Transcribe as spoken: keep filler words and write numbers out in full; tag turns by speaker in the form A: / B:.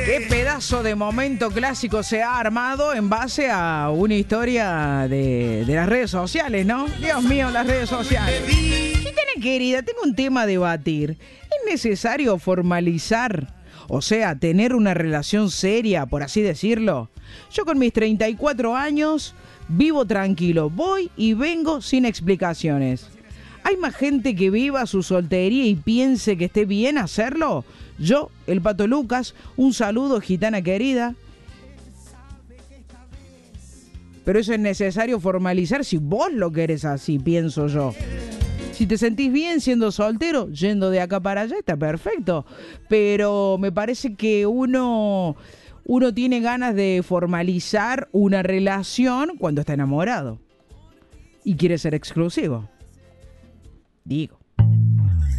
A: Qué pedazo de momento clásico se ha armado en base a una historia de, de las redes sociales, ¿no? Dios mío, las redes sociales. Gitana querida, tengo un tema a debatir. ¿Es necesario formalizar, o sea, tener una relación seria, por así decirlo? Yo con mis treinta y cuatro años vivo tranquilo, voy y vengo sin explicaciones. ¿Hay más gente que viva su soltería y piense que esté bien hacerlo? Yo, el Pato Lucas, un saludo, gitana querida. Pero eso es necesario formalizar si vos lo querés así, pienso yo. Si te sentís bien siendo soltero, yendo de acá para allá, está perfecto. Pero me parece que uno, uno tiene ganas de formalizar una relación cuando está enamorado y quiere ser exclusivo. Digo.